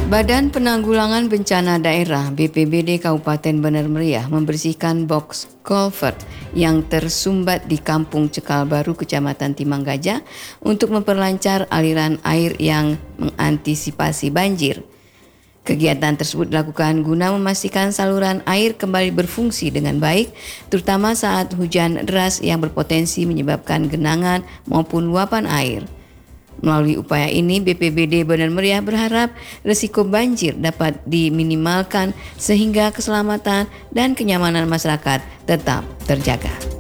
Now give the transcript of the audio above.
Badan Penanggulangan Bencana Daerah BPBD Kabupaten Bener Meriah membersihkan box culvert yang tersumbat di Kampung Cekal Baru, Kecamatan Timang Gajah untuk memperlancar aliran air yang mengantisipasi banjir. Kegiatan tersebut dilakukan guna memastikan saluran air kembali berfungsi dengan baik, terutama saat hujan deras yang berpotensi menyebabkan genangan maupun luapan air. Melalui upaya ini, BPBD Bener Meriah berharap risiko banjir dapat diminimalkan sehingga keselamatan dan kenyamanan masyarakat tetap terjaga.